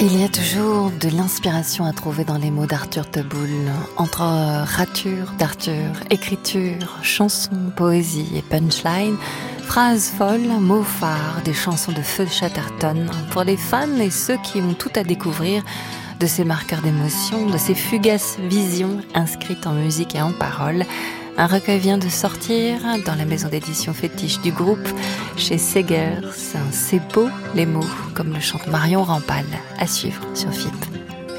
Il y a toujours de l'inspiration à trouver dans les mots d'Arthur Teboul. Entre rature d'Arthur, écriture, chansons, poésie et punchline, phrases folles, mots phares, des chansons de Feu Chatterton. Pour les fans et ceux qui ont tout à découvrir de ces marqueurs d'émotion, de ces fugaces visions inscrites en musique et en paroles. Un recueil vient de sortir dans la maison d'édition fétiche du groupe, chez Segers. C'est beau les mots, comme le chante Marion Rampal, à suivre sur FIP.